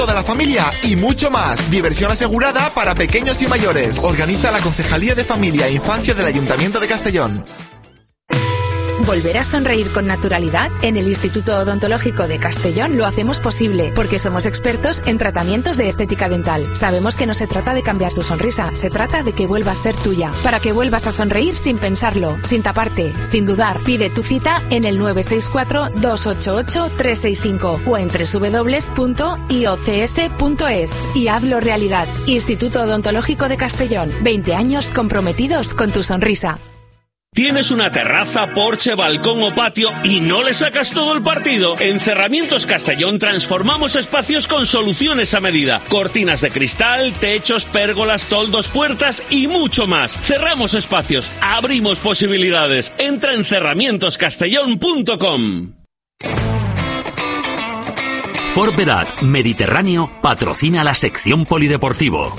Toda la familia y mucho más. Diversión asegurada para pequeños y mayores. Organiza la Concejalía de Familia e Infancia del Ayuntamiento de Castellón. ¿Volver a sonreír con naturalidad? En el Instituto Odontológico de Castellón lo hacemos posible, porque somos expertos en tratamientos de estética dental. Sabemos que no se trata de cambiar tu sonrisa, se trata de que vuelva a ser tuya. Para que vuelvas a sonreír sin pensarlo, sin taparte, sin dudar. Pide tu cita en el 964-288-365 o en www.iocs.es y hazlo realidad. Instituto Odontológico de Castellón, 20 años comprometidos con tu sonrisa. ¿Tienes una terraza, porche, balcón o patio y no le sacas todo el partido? En Cerramientos Castellón transformamos espacios con soluciones a medida. Cortinas de cristal, techos, pérgolas, toldos, puertas y mucho más. Cerramos espacios, abrimos posibilidades. Entra en cerramientoscastellón.com. Forberat Mediterráneo patrocina la sección polideportivo.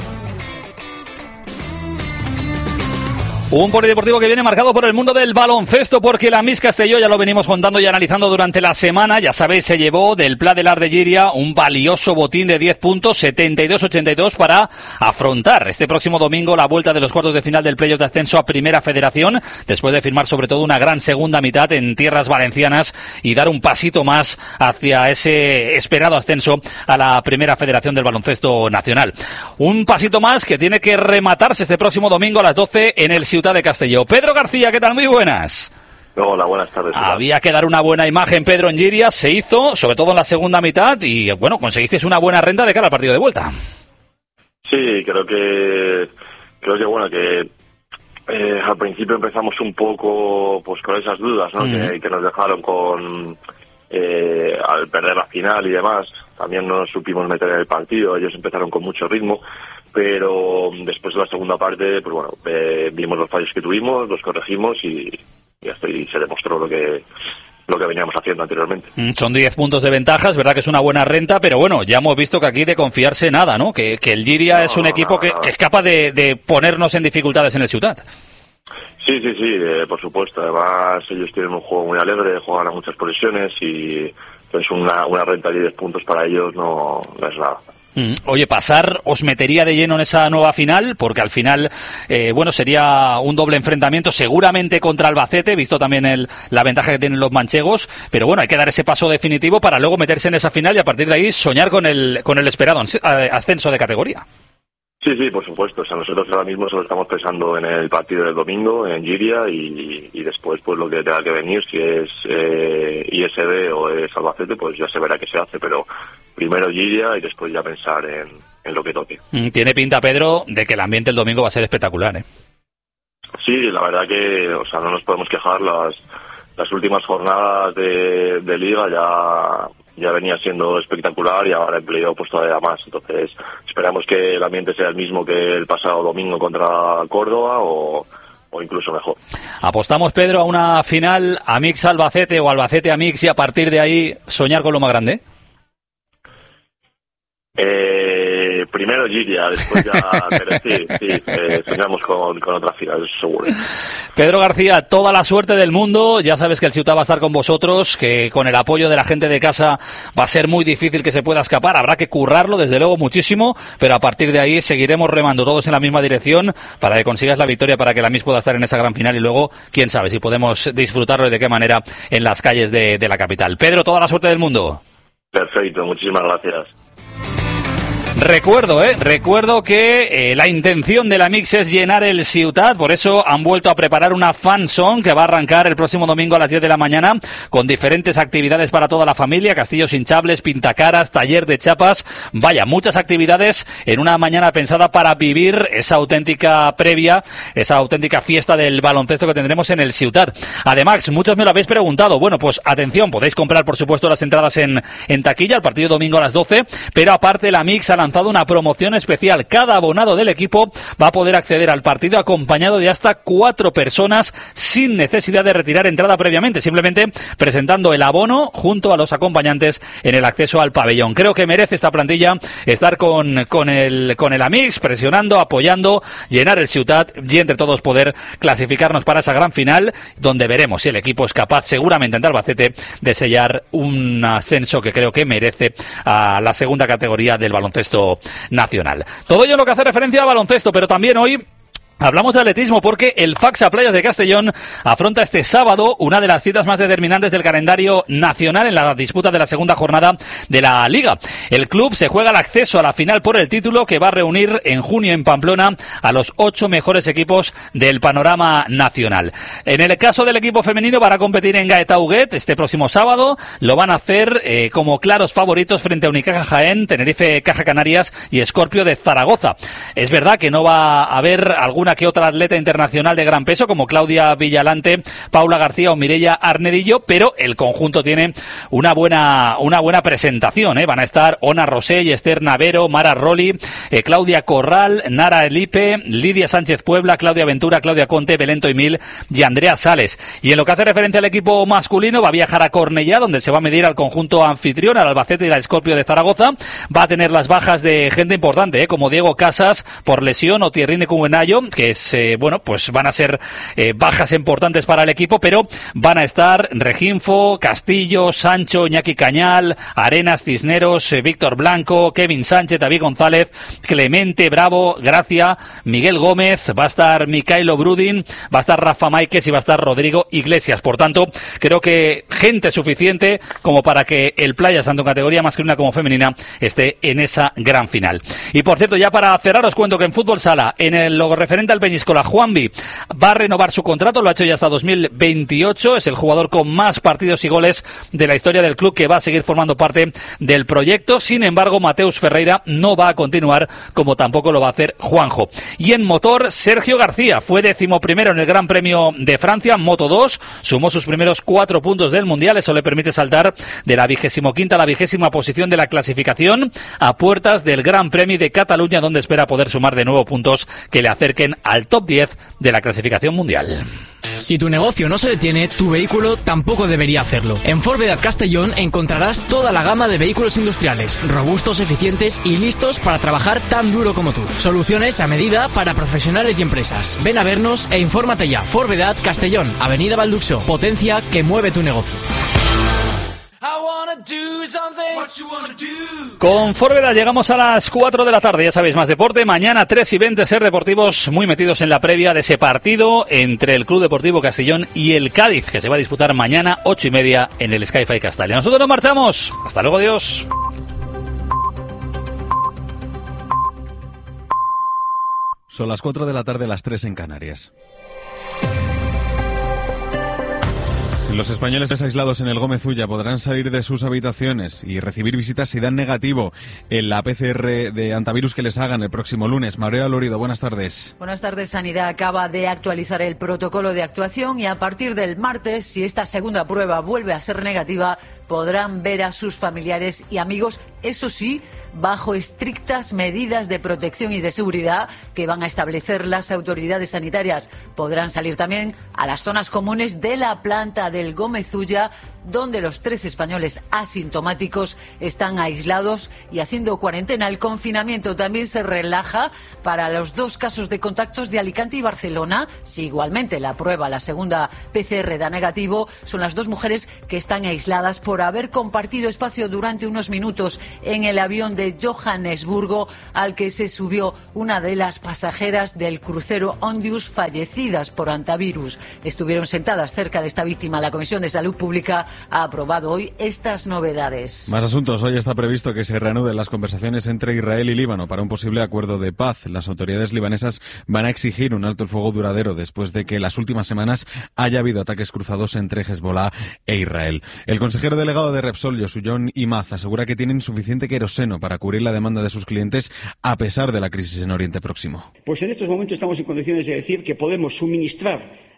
Un polideportivo que viene marcado por el mundo del baloncesto, porque la Mix Castelló, ya lo venimos contando y analizando durante la semana, ya sabéis, se llevó del Pla de l'Arc de Llíria un valioso botín de 10 puntos, 72-82, para afrontar este próximo domingo la vuelta de los cuartos de final del playoff de ascenso a Primera Federación, después de firmar sobre todo una gran segunda mitad en tierras valencianas y dar un pasito más hacia ese esperado ascenso a la Primera Federación del baloncesto nacional. Un pasito más que tiene que rematarse este próximo domingo a las 12 en el Ciutat de Castelló. Pedro García, ¿qué tal? Muy buenas. Hola, buenas tardes. Había que dar una buena imagen, Pedro, en Llíria. Se hizo, sobre todo en la segunda mitad, y bueno, conseguisteis una buena renta de cara al partido de vuelta. Sí, creo que bueno, que al principio empezamos un poco pues con esas dudas, ¿no? Que nos dejaron con al perder la final y demás. También no supimos meter en el partido. Ellos empezaron con mucho ritmo, pero después de la segunda parte, pues bueno, vimos los fallos que tuvimos, los corregimos y se demostró lo que veníamos haciendo anteriormente. Son 10 puntos de ventaja, es verdad que es una buena renta, pero bueno, ya hemos visto que aquí de confiarse nada, ¿no? Que el Llíria es un equipo que es capaz de ponernos en dificultades en el Ciutat. Sí, por supuesto. Además, ellos tienen un juego muy alegre, juegan a muchas posesiones y entonces una renta de 10 puntos para ellos no es nada. Oye, pasar os metería de lleno en esa nueva final, porque al final, bueno, sería un doble enfrentamiento, seguramente contra Albacete, visto también la ventaja que tienen los manchegos, pero bueno, hay que dar ese paso definitivo para luego meterse en esa final y a partir de ahí soñar con el esperado ascenso de categoría. Sí, por supuesto. O sea, nosotros ahora mismo solo estamos pensando en el partido del domingo, en Llíria, y después pues lo que tenga que venir, si es ISB o es Albacete, pues ya se verá qué se hace, pero primero Llíria y después ya pensar en lo que toque. Tiene pinta, Pedro, de que el ambiente el domingo va a ser espectacular, ¿eh? Sí, la verdad que, o sea, no nos podemos quejar. Las últimas jornadas de liga ya venía siendo espectacular y ahora el playoff pues todavía más. Entonces esperamos que el ambiente sea el mismo que el pasado domingo contra Córdoba o incluso mejor. Apostamos, Pedro, a una final Amix Albacete o Albacete Amix y a partir de ahí soñar con lo más grande. Primero Llíria, después ya, pero sí, soñamos con otra final, eso seguro. Pedro García, toda la suerte del mundo, ya sabes que el Ciutat va a estar con vosotros, que con el apoyo de la gente de casa va a ser muy difícil que se pueda escapar, habrá que currarlo desde luego muchísimo, pero a partir de ahí seguiremos remando todos en la misma dirección para que consigas la victoria, para que la MIS pueda estar en esa gran final y luego, quién sabe, si podemos disfrutarlo y de qué manera en las calles de la capital. Pedro, toda la suerte del mundo. Perfecto, muchísimas gracias. Recuerdo que la intención de la Mix es llenar el Ciutat, por eso han vuelto a preparar una fan song que va a arrancar el próximo domingo a las 10 de la mañana con diferentes actividades para toda la familia, castillos hinchables, pintacaras, taller de chapas, vaya, muchas actividades en una mañana pensada para vivir esa auténtica previa, esa auténtica fiesta del baloncesto que tendremos en el Ciutat. Además, muchos me lo habéis preguntado, bueno, pues atención, podéis comprar por supuesto las entradas en taquilla, el partido domingo a las 12, pero aparte la Mix ha lanzado lanzado una promoción especial. Cada abonado del equipo va a poder acceder al partido acompañado de hasta 4 personas sin necesidad de retirar entrada previamente, simplemente presentando el abono junto a los acompañantes en el acceso al pabellón. Creo que merece esta plantilla estar con el Amix, presionando, apoyando, llenar el Ciutat y entre todos poder clasificarnos para esa gran final, donde veremos si el equipo es capaz, seguramente ante Albacete, de sellar un ascenso que creo que merece a la segunda categoría del baloncesto nacional. Todo ello en lo que hace referencia a baloncesto, pero también hoy hablamos de atletismo porque el Faxa Playas de Castellón afronta este sábado una de las citas más determinantes del calendario nacional en la disputa de la segunda jornada de la Liga. El club se juega el acceso a la final por el título, que va a reunir en junio en Pamplona a los 8 mejores equipos del panorama nacional. En el caso del equipo femenino van a competir en Gaetauguet este próximo sábado. Lo van a hacer como claros favoritos frente a Unicaja Jaén, Tenerife Caja Canarias y Scorpio de Zaragoza. Es verdad que no va a haber alguna que otra atleta internacional de gran peso como Claudia Villalante, Paula García o Mireia Arnedillo, pero el conjunto tiene una buena presentación, Van a estar Ona Rosell, Esther Navero, Mara Roli, Claudia Corral, Nara Elipe, Lidia Sánchez Puebla, Claudia Ventura, Claudia Conte, Belén Toimil y Andrea Sales. Y en lo que hace referencia al equipo masculino, va a viajar a Cornellá, donde se va a medir al conjunto anfitrión, al Albacete y al Scorpio de Zaragoza. Va a tener las bajas de gente importante, como Diego Casas por lesión o Thierry Cubenayo, que es, pues van a ser bajas importantes para el equipo, pero van a estar Reginfo, Castillo, Sancho, Iñaki Cañal, Arenas, Cisneros, Víctor Blanco, Kevin Sánchez, David González, Clemente Bravo, Gracia, Miguel Gómez, va a estar Mikhailo Brudin, va a estar Rafa Máiquez y va a estar Rodrigo Iglesias. Por tanto, creo que gente suficiente como para que el Playas, tanto en categoría masculina como femenina, esté en esa gran final. Y por cierto, ya para cerrar, os cuento que en fútbol sala, en lo referente al Peñíscola, Juanvi va a renovar su contrato, lo ha hecho ya hasta 2028, es el jugador con más partidos y goles de la historia del club, que va a seguir formando parte del proyecto. Sin embargo, Mateus Ferreira no va a continuar, como tampoco lo va a hacer Juanjo. Y en motor, Sergio García fue 11º en el Gran Premio de Francia, Moto 2, sumó sus primeros 4 puntos del Mundial, eso le permite saltar de la 25ª a la 20ª posición de la clasificación, a puertas del Gran Premio de Cataluña, donde espera poder sumar de nuevo puntos que le acerquen al top 10 de la clasificación mundial. Si tu negocio no se detiene, tu vehículo tampoco debería hacerlo. En Forbedat Castellón encontrarás toda la gama de vehículos industriales, robustos, eficientes y listos para trabajar tan duro como tú. Soluciones a medida para profesionales y empresas. Ven a vernos e infórmate ya. Forbedat Castellón, Avenida Balduxo. Potencia que mueve tu negocio. Con Forbedat llegamos a las 4 de la tarde, ya sabéis, más deporte. Mañana 3:20 Ser Deportivos, muy metidos en la previa de ese partido entre el Club Deportivo Castellón y el Cádiz, que se va a disputar mañana 8:30 en el Sky-Fi Castalia. Nosotros nos marchamos. Hasta luego, adiós. Son las 4 de la tarde, las 3 en Canarias. Los españoles aislados en el Gómez Ulla podrán salir de sus habitaciones y recibir visitas si dan negativo en la PCR de antivirus que les hagan el próximo lunes. María Lorido, buenas tardes. Buenas tardes. Sanidad acaba de actualizar el protocolo de actuación y a partir del martes, si esta segunda prueba vuelve a ser negativa, podrán ver a sus familiares y amigos, eso sí, bajo estrictas medidas de protección y de seguridad que van a establecer las autoridades sanitarias. Podrán salir también a las zonas comunes de la planta del Gómez Ulla, donde los 3 españoles asintomáticos están aislados y haciendo cuarentena. El confinamiento también se relaja para los 2 casos de contactos de Alicante y Barcelona. Si igualmente la prueba, la segunda PCR, da negativo, son las 2 mujeres que están aisladas por haber compartido espacio durante unos minutos en el avión de Johannesburgo al que se subió una de las pasajeras del crucero Ondius, fallecidas por antivirus. Estuvieron sentadas cerca de esta víctima. La Comisión de Salud Pública ha aprobado hoy estas novedades. Más asuntos. Hoy está previsto que se reanuden las conversaciones entre Israel y Líbano para un posible acuerdo de paz. Las autoridades libanesas van a exigir un alto el fuego duradero después de que en las últimas semanas haya habido ataques cruzados entre Hezbollah e Israel. El consejero delegado de Repsol, Yosuyon Imaz, asegura que tienen suficiente queroseno para cubrir la demanda de sus clientes a pesar de la crisis en Oriente Próximo. Pues en estos momentos estamos en condiciones de decir que podemos suministrar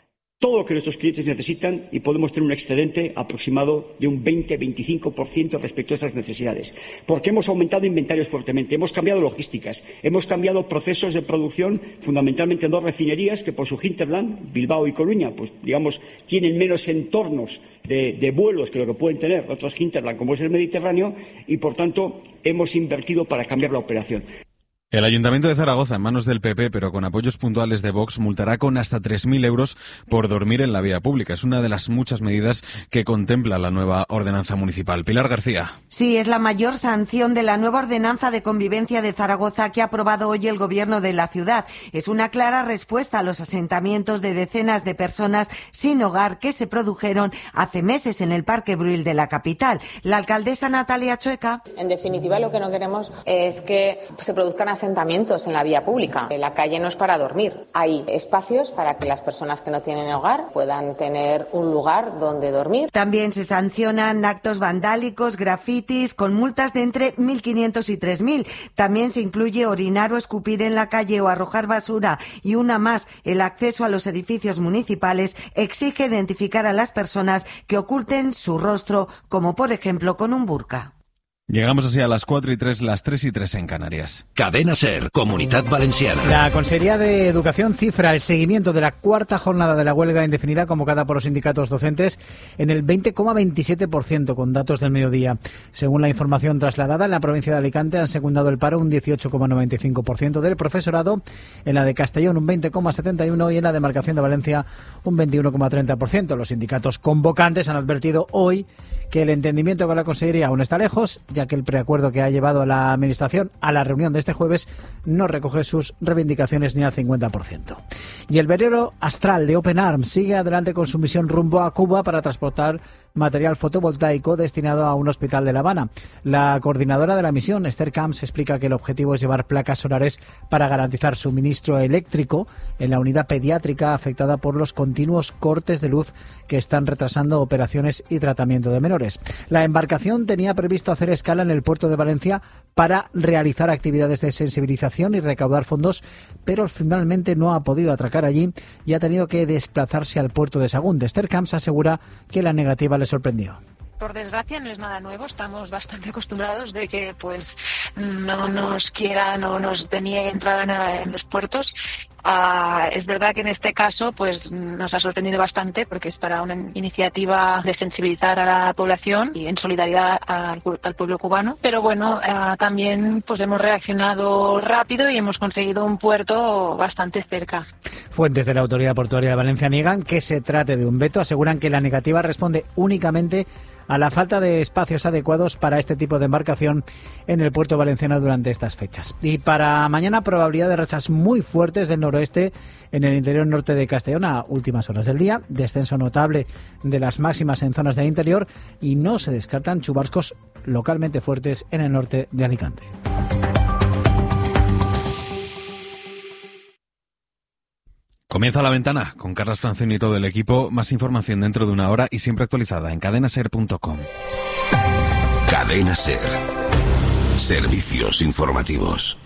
todo lo que nuestros clientes necesitan y podemos tener un excedente aproximado de un 20-25% respecto a esas necesidades. Porque hemos aumentado inventarios fuertemente, hemos cambiado logísticas, hemos cambiado procesos de producción, fundamentalmente en 2 refinerías que por su hinterland, Bilbao y Coruña, pues digamos, tienen menos entornos de vuelos que lo que pueden tener otros hinterland como es el Mediterráneo y por tanto hemos invertido para cambiar la operación. El Ayuntamiento de Zaragoza, en manos del PP, pero con apoyos puntuales de Vox, multará con hasta 3.000 euros por dormir en la vía pública. Es una de las muchas medidas que contempla la nueva ordenanza municipal. Pilar García. Sí, es la mayor sanción de la nueva ordenanza de convivencia de Zaragoza que ha aprobado hoy el Gobierno de la ciudad. Es una clara respuesta a los asentamientos de decenas de personas sin hogar que se produjeron hace meses en el Parque Brühl de la capital. La alcaldesa Natalia Chueca. En definitiva, lo que no queremos es que se produzcan asentamientos en la vía pública. La calle no es para dormir. Hay espacios para que las personas que no tienen hogar puedan tener un lugar donde dormir. También se sancionan actos vandálicos, grafitis, con multas de entre 1.500 y 3.000. También se incluye orinar o escupir en la calle o arrojar basura. Y una más, el acceso a los edificios municipales exige identificar a las personas que oculten su rostro, como por ejemplo con un burka. Llegamos así a las 4:03, las 3:03 en Canarias. Cadena SER, Comunidad Valenciana. La Consejería de Educación cifra el seguimiento de la 4ª jornada de la huelga indefinida convocada por los sindicatos docentes en el 20,27%, con datos del mediodía. Según la información trasladada, en la provincia de Alicante han secundado el paro un 18,95% del profesorado, en la de Castellón un 20,71% y en la demarcación de Valencia un 21,30%. Los sindicatos convocantes han advertido hoy que el entendimiento con la Consejería aún está lejos, ya que el preacuerdo que ha llevado a la Administración a la reunión de este jueves no recoge sus reivindicaciones ni al 50%. Y el velero Astral de Open Arms sigue adelante con su misión rumbo a Cuba para transportar material fotovoltaico destinado a un hospital de La Habana. La coordinadora de la misión, Esther Camps, explica que el objetivo es llevar placas solares para garantizar suministro eléctrico en la unidad pediátrica afectada por los continuos cortes de luz que están retrasando operaciones y tratamiento de menores. La embarcación tenía previsto hacer escala en el puerto de Valencia para realizar actividades de sensibilización y recaudar fondos, pero finalmente no ha podido atracar allí y ha tenido que desplazarse al puerto de Sagún. Esther Camps asegura que la negativa le sorprendió. Por desgracia no es nada nuevo, estamos bastante acostumbrados de que pues no nos quieran o nos deniegue entrada en los puertos. Es verdad que en este caso pues nos ha sorprendido bastante porque es para una iniciativa de sensibilizar a la población y en solidaridad al pueblo cubano, pero bueno, también pues hemos reaccionado rápido y hemos conseguido un puerto bastante cerca. Fuentes de la Autoridad Portuaria de Valencia niegan que se trate de un veto, aseguran que la negativa responde únicamente a la falta de espacios adecuados para este tipo de embarcación en el puerto valenciano durante estas fechas. Y para mañana, probabilidad de rachas muy fuertes del noroeste en el interior norte de Castellón a últimas horas del día, descenso notable de las máximas en zonas del interior y no se descartan chubascos localmente fuertes en el norte de Alicante. Comienza La Ventana con Carlas Francini y todo el equipo. Más información dentro de una hora y siempre actualizada en cadenaser.com. Cadena SER. Servicios informativos.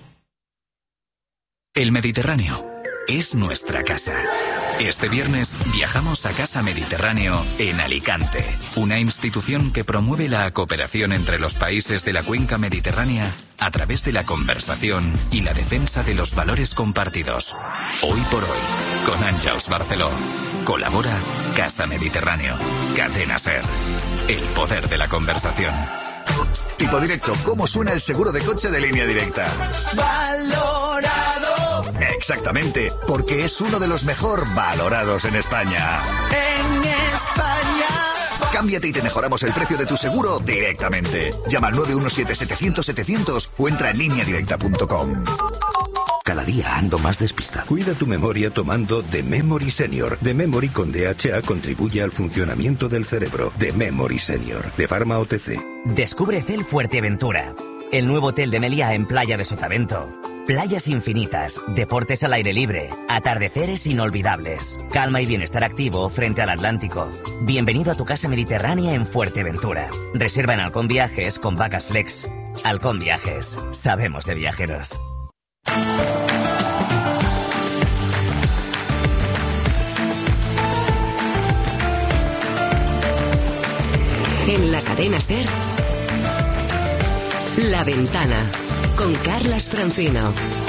El Mediterráneo es nuestra casa. Este viernes viajamos a Casa Mediterráneo en Alicante, una institución que promueve la cooperación entre los países de la cuenca mediterránea a través de la conversación y la defensa de los valores compartidos. Hoy por hoy, con Àngels Barceló. Colabora Casa Mediterráneo. Cadena SER. El poder de la conversación. Tipo Directo, ¿cómo suena el seguro de coche de Línea Directa? ¡Valorado! Exactamente, porque es uno de los mejor valorados en España. ¡En España! Cámbiate y te mejoramos el precio de tu seguro directamente. Llama al 917-700-700 o entra en lineadirecta.com. Cada día ando más despistado. Cuida tu memoria tomando The Memory Senior. The Memory con DHA contribuye al funcionamiento del cerebro. The Memory Senior, de Pharma OTC. Descubre Cel Fuerteventura, el nuevo hotel de Meliá en Playa de Sotavento. Playas infinitas, deportes al aire libre, atardeceres inolvidables, calma y bienestar activo frente al Atlántico. Bienvenido a tu casa mediterránea en Fuerteventura. Reserva en Halcón Viajes con Vacas Flex. Halcón Viajes, sabemos de viajeros. En la cadena SER, La Ventana, con Carlas Francino.